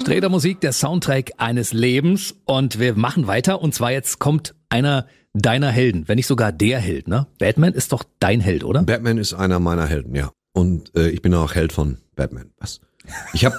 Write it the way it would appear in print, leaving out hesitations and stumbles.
Sträter Musik, der Soundtrack eines Lebens. Und wir machen weiter. Und zwar jetzt kommt einer deiner Helden, wenn nicht sogar der Held, ne? Batman ist doch dein Held, oder? Batman ist einer meiner Helden, ja. Und ich bin auch Held von Batman. Was? Ich habe